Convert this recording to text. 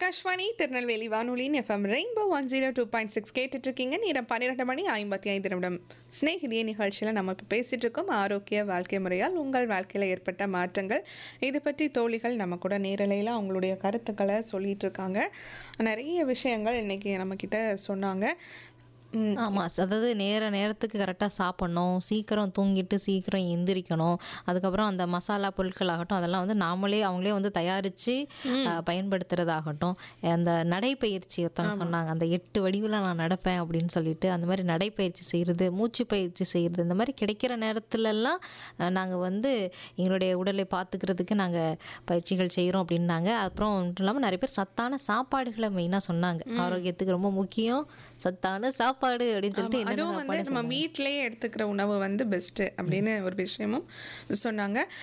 ஆகாஷ்வாணி திருநெல்வேலி வானொலியின் FM rainbow 102.6 கேட்டுட்டு இருக்கீங்க. நேரம் 12 மணி 55 நிமிடம். ஸ்நேகிதிய நிகழ்ச்சியில் நம்ம இப்போ பேசிட்டு இருக்கோம் ஆரோக்கிய வாழ்க்கை முறையால் உங்கள் வாழ்க்கையில் ஏற்பட்ட மாற்றங்கள். இது பற்றி தோழிகள் நம்ம கூட நேரலையில் அவங்களுடைய கருத்துக்களை சொல்லிட்டு இருக்காங்க. நிறைய விஷயங்கள் இன்னைக்கு நம்மக்கிட்ட சொன்னாங்க. ம், ஆமா. அதாவது நேரத்துக்கு கரெக்டா சாப்பிடணும். சீக்கிரம் தூங்கிட்டு சீக்கிரம் எந்திரிக்கணும். அதுக்கப்புறம் அந்த மசாலா பொருட்கள் ஆகட்டும், அதெல்லாம் வந்து அவங்களே வந்து தயாரிச்சு பயன்படுத்துறதாகட்டும். அந்த நடைப்பயிற்சி ஒருத்தவங்க சொன்னாங்க. அந்த 8 வடிவுல நான் நடப்பேன் அப்படின்னு சொல்லிட்டு, அந்த மாதிரி நடைப்பயிற்சி செய்யறது, மூச்சு பயிற்சி செய்யறது, இந்த மாதிரி கிடைக்கிற நேரத்துலலாம் நாங்க வந்து எங்களுடைய உடலை பார்த்துக்கிறதுக்கு நாங்க பயிற்சிகள் செய்கிறோம் அப்படின்னாங்க. அப்புறம் மட்டும் இல்லாமல் நிறைய பேர் சத்தான சாப்பாடுகளை மெயினாக சொன்னாங்க. ஆரோக்கியத்துக்கு ரொம்ப முக்கியம் சத்தான சாப்பாடு அப்படின்னு சொல்லிட்டு ஆமா. என்னென்ன அதுவும் வந்து சாப்பாடு நம்ம சொன்னாங்க. வீட்டிலேயே எடுத்துக்கிற உணவு வந்து பெஸ்ட்டு அப்படின்னு ஒரு விஷயமும் சொன்னாங்க.